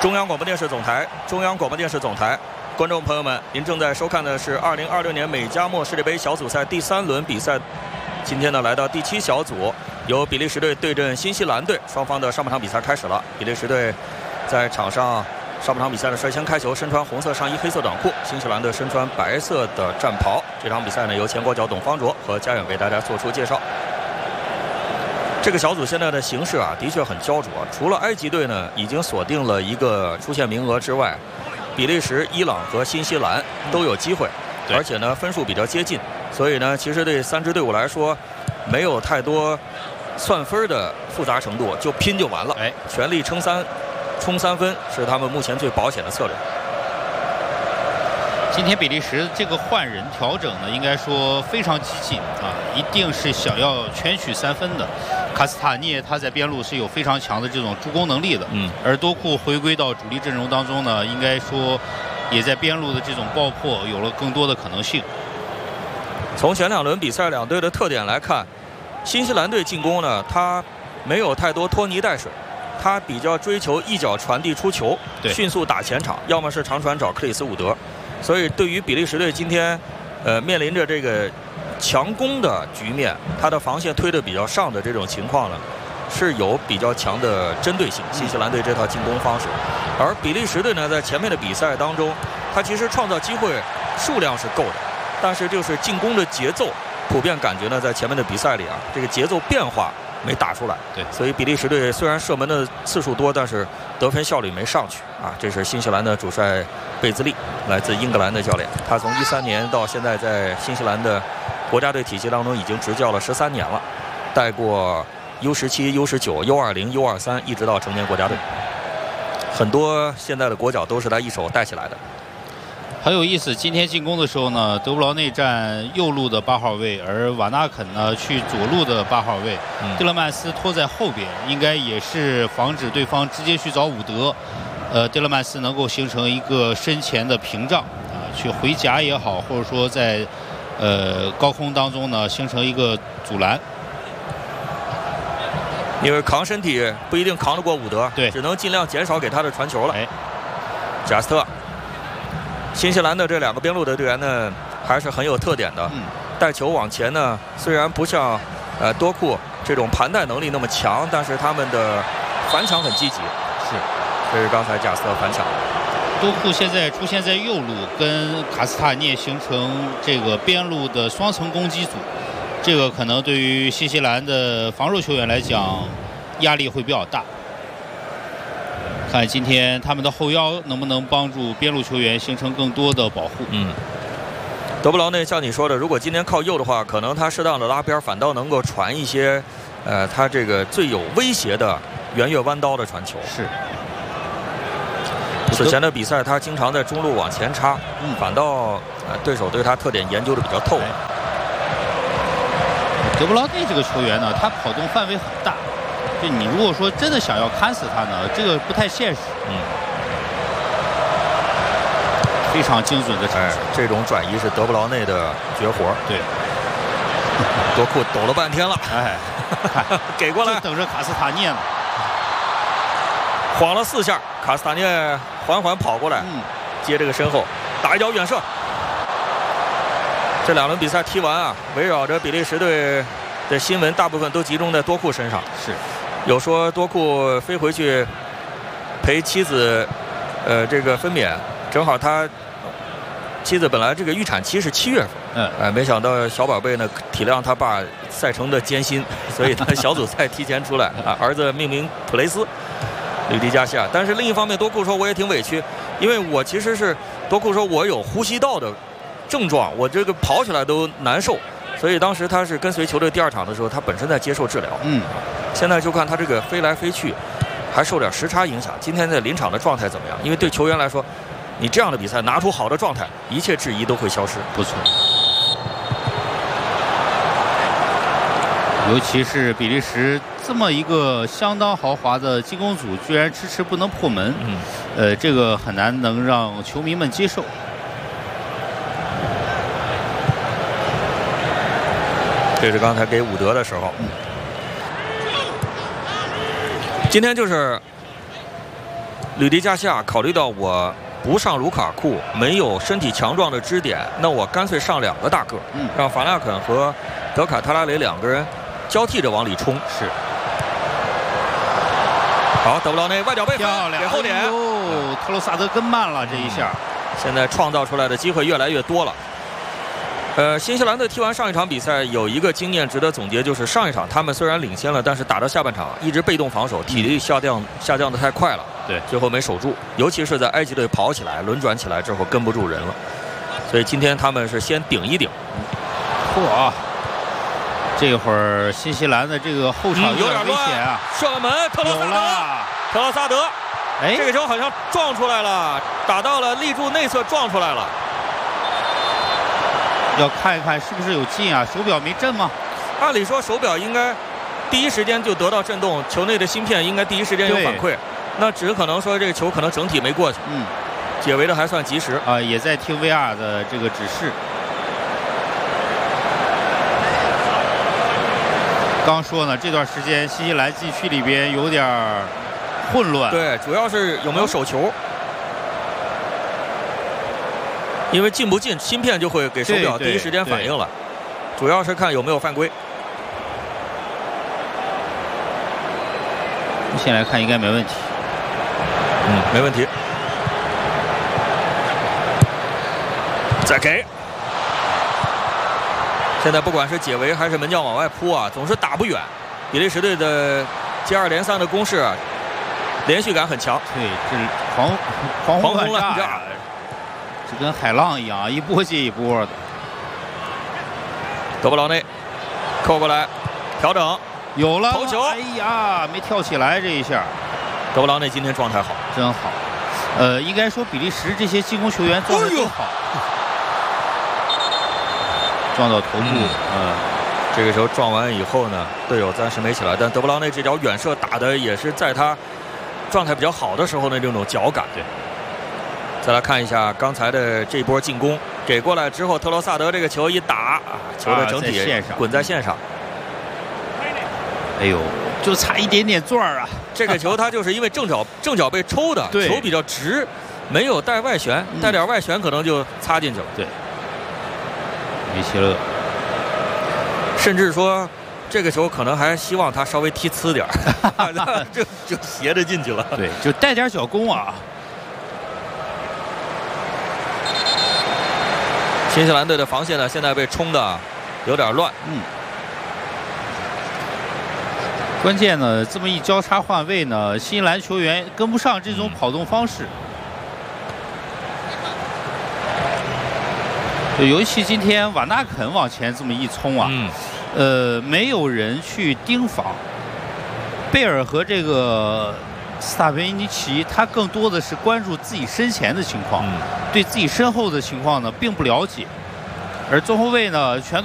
中央广播电视总台，观众朋友们，您正在收看的是2026年美加墨世界杯小组赛第3轮比赛。今天呢，来到第7小组，由比利时队对阵新西兰队，双方的上半场比赛开始了。比利时队在场上上半场比赛呢率先开球，身穿红色上衣、黑色短裤；新西兰队身穿白色的战袍。这场比赛呢，由前国脚董方卓和嘉远为大家做出介绍。这个小组现在的形势啊，的确很焦灼。除了埃及队呢已经锁定了一个出线名额之外，比利时、伊朗和新西兰都有机会，而且呢分数比较接近，所以呢其实对3支队伍来说没有太多算分的复杂程度，就拼就完了。全力冲3分是他们目前最保险的策略。 今天比利时这个换人调整呢，应该说非常激进啊，一定是想要全取3分的。卡斯塔涅他在边路是有非常强的这种助攻能力的，而多库回归到主力阵容当中呢，应该说也在边路的这种爆破有了更多的可能性。 从前2轮比赛两队的特点来看，新西兰队进攻呢，他没有太多拖泥带水，他比较追求一脚传递出球，迅速打前场，要么是长传找克里斯伍德。所以对于比利时队今天面临着这个强攻的局面，他的防线推得比较上的这种情况呢，是有比较强的针对性。新西兰队这套进攻方式，而比利时队呢，在前面的比赛当中，他其实创造机会数量是够的，但是就是进攻的节奏，普遍感觉呢，在前面的比赛里啊，这个节奏变化没打出来。所以比利时队虽然射门的次数多，但是得分效率没上去啊。这是新西兰的主帅贝兹利，来自英格兰的教练，他从13年到现在在新西兰的国家队体系当中已经执教了13年了，带过 U17、U19、U20、U23，一直到成年国家队，很多现在的国脚都是他一手带起来的。 很有意思，今天进攻的时候呢，德布劳内站右路的8号位，而瓦纳肯呢去左路的8号位，蒂勒曼斯拖在后边，应该也是防止对方直接去找伍德。蒂勒曼斯能够形成一个身前的屏障啊，去回夹也好，或者说在高空当中呢形成一个阻拦。 因为扛身体不一定扛得过伍德，只能尽量减少给他的传球了。贾斯特。新西兰的这2个边路的队员呢，还是很有特点的。带球往前呢，虽然不像多库这种盘带能力那么强，但是他们的反抢很积极。这是刚才贾斯特反抢。 多库现在出现在右路，跟卡斯塔涅形成这个边路的双层攻击组，这个可能对于新西兰的防守球员来讲，压力会比较大。看今天他们的后腰能不能帮助边路球员形成更多的保护。 德布劳内像你说的，如果今天靠右的话，可能他适当的拉边，反倒能够传一些他这个最有威胁的圆月弯刀的传球。此前的比赛他经常在中路往前插，反倒对手对他特点研究的比较透。 德布劳内这个球员呢，他跑动范围很大，就你如果说真的想要看死他呢，这个不太现实。非常精准的铲手， 这种转移是德布劳内的绝活。多库抖了半天了，给过来， 就等着卡斯塔涅呢。 晃了4下，卡斯塔涅缓缓跑过来，接这个身后打一脚远射。这2轮比赛踢完啊，围绕着比利时队的新闻大部分都集中在多库身上。有说多库飞回去陪妻子这个分娩，正好他妻子本来这个预产期是7月份，没想到小宝贝呢体谅他爸赛程的艰辛，所以他小组赛提前出来啊，儿子命名普雷斯，吕迪加西亚。但是另一方面，多库说我也挺委屈，因为我其实是多库说我有呼吸道的症状，我这个跑起来都难受，所以当时他是跟随球队第2场的时候，他本身在接受治疗。现在就看他这个飞来飞去，还受点时差影响。今天在临场的状态怎么样？因为对球员来说，你这样的比赛拿出好的状态，一切质疑都会消失。 不错。尤其是比利时这么一个相当豪华的进攻组，居然迟迟不能破门，这个很难能让球迷们接受。 这是刚才给伍德的时候。今天就是吕迪加西亚考虑到我不上卢卡库，没有身体强壮的支点，那我干脆上2个大个，让法纳肯和德凯特拉雷2个人交替着往里冲。 是。 好，德布劳内外脚背分给后点。 特罗萨德跟慢了这一下。 现在创造出来的机会越来越多了。新西兰队踢完上一场比赛有一个经验值得总结，就是上一场他们虽然领先了，但是打到下半场一直被动防守，体力下降的太快了， 对， 最后没守住，尤其是在埃及队跑起来、轮转起来之后跟不住人了，所以今天他们是先顶一顶。 嚯！这会儿新西兰的这个后场有点危险啊！ 射门，特罗萨德，哎，这个球好像撞出来了，打到了立柱内侧撞出来了。 要看一看是不是有进啊？手表没震吗？ 按理说手表应该第一时间就得到震动，球内的芯片应该第一时间有反馈。那只可能说这个球可能整体没过去。解围的还算及时啊，也在听 VR 的这个指示。刚说呢，这段时间新西兰禁区里边有点混乱。 对，主要是有没有手球。因为进不进，芯片就会给手表第一时间反应了。主要是看有没有犯规。 现在看应该没问题。 没问题。再给。现在不管是解围还是门将往外扑啊，总是打不远。比利时队的接2连3的攻势啊，连续感很强。 对，这是狂轰乱炸。跟海浪一样，一波接一波的。 德布劳内扣过来，调整， 有了头球。 哎呀，没跳起来这一下。 德布劳内今天状态好， 真好。应该说比利时这些进攻球员状态都好。撞到头部， 这个球撞完以后呢，队友暂时没起来，但德布劳内这脚远射打的也是在他状态比较好的时候的这种脚感。 对。 再来看一下刚才的这波进攻，给过来之后，特罗萨德这个球一打，球的整体滚在线上。 哎呦，就差一点点钻啊！ 这个球他就是因为正脚被抽的，球比较直，没有带外旋，带点外旋可能就擦进去了。 对，梅切勒， 甚至说这个球可能还希望他稍微踢呲点儿，就斜着进去了。 对，就带点脚弓啊。 新西兰队的防线呢，现在被冲的有点乱。 关键呢，这么一交叉换位呢，新西兰球员跟不上这种跑动方式。尤其今天瓦纳肯往前这么一冲啊，没有人去盯防。贝尔和这个斯塔维尼奇，他更多的是关注自己身前的情况，对自己身后的情况呢并不了解，而中后卫呢全都